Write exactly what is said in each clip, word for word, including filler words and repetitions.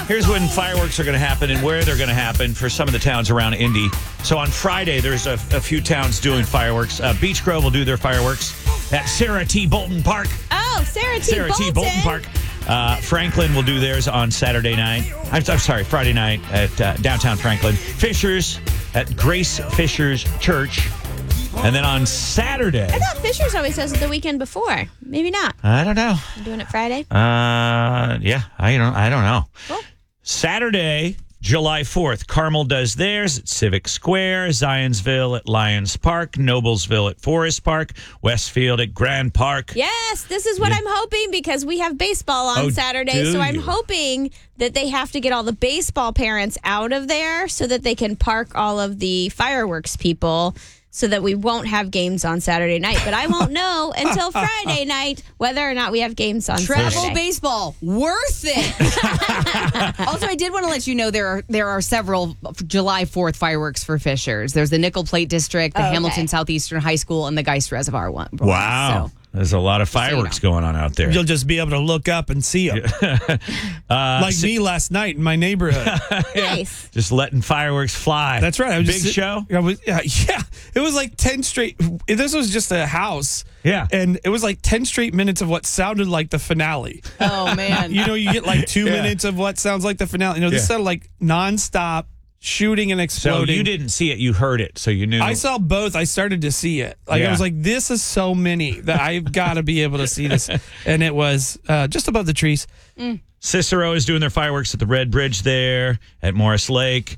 Here's when fireworks are going to happen and where they're going to happen for some of the towns around Indy. So on Friday, there's a, a few towns doing fireworks. Uh, Beech Grove will do their fireworks at Sarah T. Bolton Park. Oh, Sarah T. Sarah Bolton. T. Bolton Park. Uh, Franklin will do theirs on Saturday night. I'm, I'm sorry, Friday night at uh, downtown Franklin. Fishers at Grace Fishers Church. And then on Saturday... I thought Fishers always does it the weekend before. Maybe not. I don't know. I'm doing it Friday? Uh, yeah, I don't, I don't know. Cool. Saturday, July fourth, Carmel does theirs at Civic Square, Zionsville at Lions Park, Noblesville at Forest Park, Westfield at Grand Park. Yes, this is what Yeah. I'm hoping because we have baseball on Oh, Saturday. do So I'm you? hoping that they have to get all the baseball parents out of there so that they can park all of the fireworks people so that we won't have games on Saturday night. But I won't know until Friday night whether or not we have games on Travel Saturday. baseball, worth it. Also, I did want to let you know there are there are several July fourth fireworks for Fishers. There's the Nickel Plate District, the Oh, okay. Hamilton Southeastern High School, and the Geist Reservoir one. Wow. So, There's a lot of so you fireworks know. going on out there. You'll just be able to look up and see them. Uh, like so- me last night in my neighborhood. Nice. Just letting fireworks fly. That's right. I was Big just sit- show? I was, yeah, yeah, it was like ten straight. This was just a house. Yeah. And it was like ten straight minutes of what sounded like the finale. oh man, You know, you get like two Yeah. minutes of what sounds like the finale. You know, this Yeah. sounded like nonstop shooting and So exploding. you didn't see it, you heard it, so you knew. I saw both. I started to see it. Like Yeah. I was like, this is so many that I've got to be able to see this. And it was uh, just above the trees. Cicero is doing their fireworks at the Red Bridge there at Morris Lake,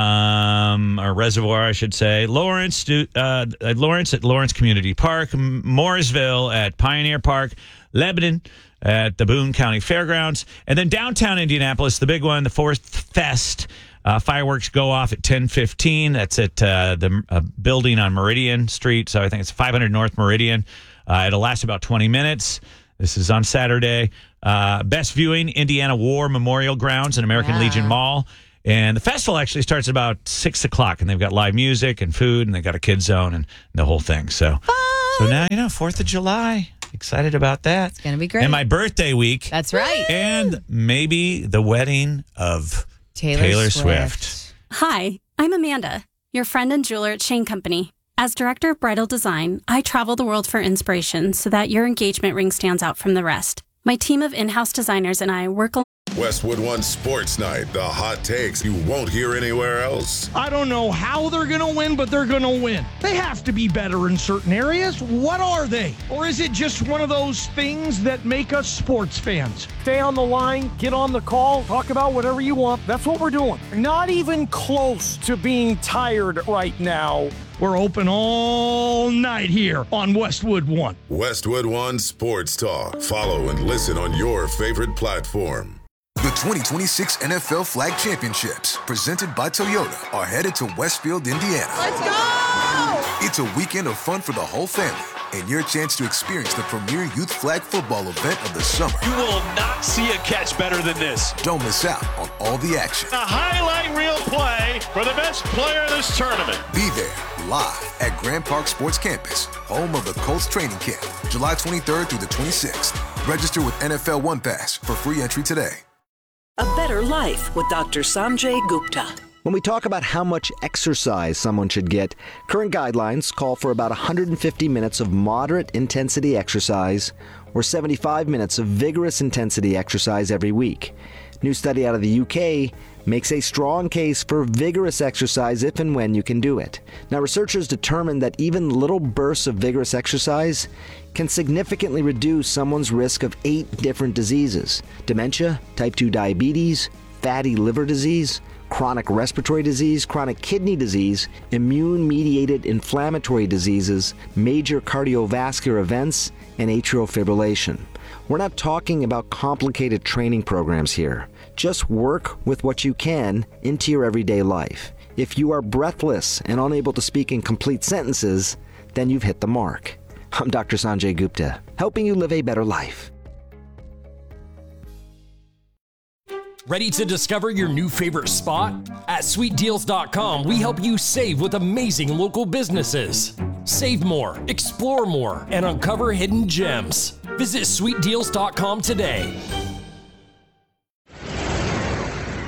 um, or Reservoir, I should say. Lawrence, do, uh, at Lawrence at Lawrence Community Park, M- Mooresville at Pioneer Park, Lebanon at the Boone County Fairgrounds, and then downtown Indianapolis, the big one, the Fourth Fest. Uh, fireworks go off at ten fifteen. That's at uh, the uh, building on Meridian Street. So I think it's five hundred North Meridian. Uh, it'll last about twenty minutes. This is on Saturday. Uh, best viewing, Indiana War Memorial Grounds and American Yeah. Legion Mall. And the festival actually starts at about six o'clock. And they've got live music and food. And they've got a kid zone and the whole thing. So, so now, you know, fourth of July. Excited about that. It's going to be great. And my birthday week. That's right. And maybe the wedding of Taylor, Taylor Swift. Swift. Hi, I'm Amanda, your friend and jeweler at Shane Company. As director of bridal design, I travel the world for inspiration so that your engagement ring stands out from the rest. My team of in-house designers and I work Westwood One Sports Night, the hot takes you won't hear anywhere else. I don't know how they're going to win, but they're going to win. They have to be better in certain areas. What are they? Or is it just one of those things that make us sports fans? Stay on the line, get on the call, talk about whatever you want. That's what we're doing. Not even close to being tired right now. We're open all night here on Westwood One. Westwood One Sports Talk. Follow and listen on your favorite platform. The twenty twenty-six N F L Flag Championships, presented by Toyota, are headed to Westfield, Indiana. Let's go! It's a weekend of fun for the whole family and your chance to experience the premier youth flag football event of the summer. You will not see a catch better than this. Don't miss out on all the action. A highlight reel play for the best player in this tournament. Be there live at Grand Park Sports Campus, home of the Colts training camp, July twenty-third through the twenty-sixth. Register with N F L One Pass for free entry today. A better life with Doctor Sanjay Gupta. When we talk about how much exercise someone should get, current guidelines call for about one hundred fifty minutes of moderate intensity exercise or seventy-five minutes of vigorous intensity exercise every week. New study out of the U K makes a strong case for vigorous exercise if and when you can do it. Now, researchers determined that even little bursts of vigorous exercise can significantly reduce someone's risk of eight different diseases: dementia, type two diabetes, fatty liver disease, chronic respiratory disease, chronic kidney disease, immune-mediated inflammatory diseases, major cardiovascular events, and atrial fibrillation. We're not talking about complicated training programs here. Just work with what you can into your everyday life. If you are breathless and unable to speak in complete sentences, then you've hit the mark. I'm Doctor Sanjay Gupta, helping you live a better life. Ready to discover your new favorite spot? At sweet deals dot com, we help you save with amazing local businesses. Save more, explore more, and uncover hidden gems. Visit sweet deals dot com today.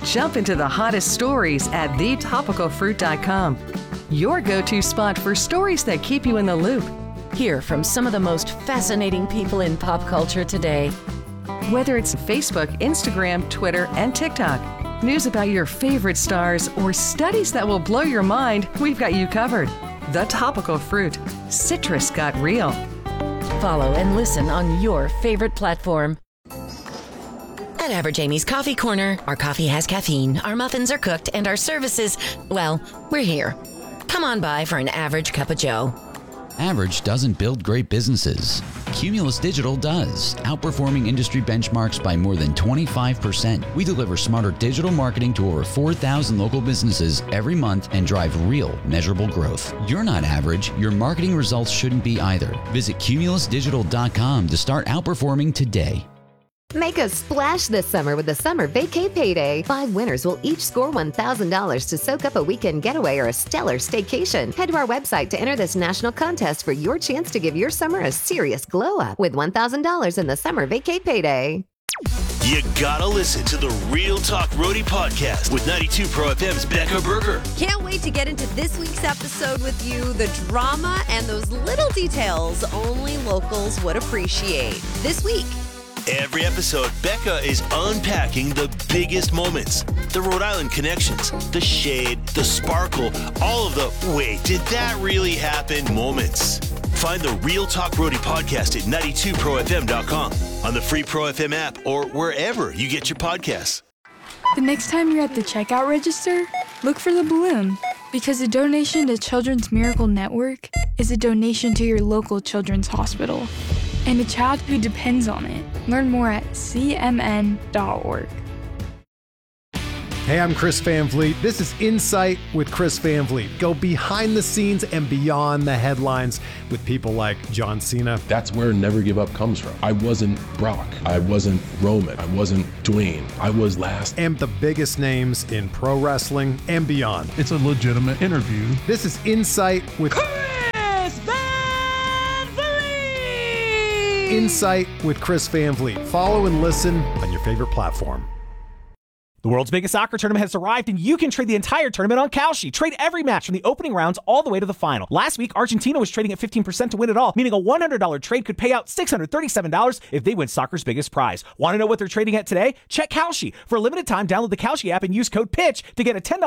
Jump into the hottest stories at the topical fruit dot com. Your go-to spot for stories that keep you in the loop. Hear from some of the most fascinating people in pop culture today. Whether it's Facebook, Instagram, Twitter, and TikTok, news about your favorite stars, or studies that will blow your mind, we've got you covered. The Topical Fruit. Citrus got real. Follow and listen on your favorite platform. At Average Amy's Coffee Corner, our coffee has caffeine, our muffins are cooked, and our services, well, we're here. Come on by for an average cup of joe. Average doesn't build great businesses. Cumulus Digital does, outperforming industry benchmarks by more than twenty-five percent. We deliver smarter digital marketing to over four thousand local businesses every month and drive real, measurable growth. You're not average. Your marketing results shouldn't be either. Visit cumulus digital dot com to start outperforming today. Make a splash this summer with the Summer Vacay Payday. Five winners will each score one thousand dollars to soak up a weekend getaway or a stellar staycation. Head to our website to enter this national contest for your chance to give your summer a serious glow up with one thousand dollars in the Summer Vacay Payday. You gotta listen to the Real Talk Roadie podcast with ninety-two Pro F M's Becca Berger. Can't wait to get into this week's episode with you. The drama and those little details only locals would appreciate. This week, Every episode, Becca is unpacking the biggest moments, the Rhode Island connections, the shade, the sparkle, all of the wait, did that really happen moments. Find the Real Talk Roadie podcast at ninety-two pro f m dot com, on the free Pro F M app, or wherever you get your podcasts. The next time you're at the checkout register, look for the balloon, because a donation to Children's Miracle Network is a donation to your local children's hospital and a child who depends on it. Learn more at c m n dot org. Hey, I'm Chris Van Vliet. This is Insight with Chris Van Vliet. Go behind the scenes and beyond the headlines with people like John Cena. That's where Never Give Up comes from. I wasn't Brock. I wasn't Roman. I wasn't Dwayne. I was last. And the biggest names in pro wrestling and beyond. It's a legitimate interview. This is Insight with Chris Van Vliet. Insight with Chris Van Vliet. Follow and listen on your favorite platform. The world's biggest soccer tournament has arrived, and you can trade the entire tournament on Kalshi. Trade every match from the opening rounds all the way to the final. Last week, Argentina was trading at fifteen percent to win it all, meaning a one hundred dollars trade could pay out six hundred thirty-seven dollars if they win soccer's biggest prize. Want to know what they're trading at today? Check Kalshi. For a limited time, download the Kalshi app and use code PITCH to get a ten dollars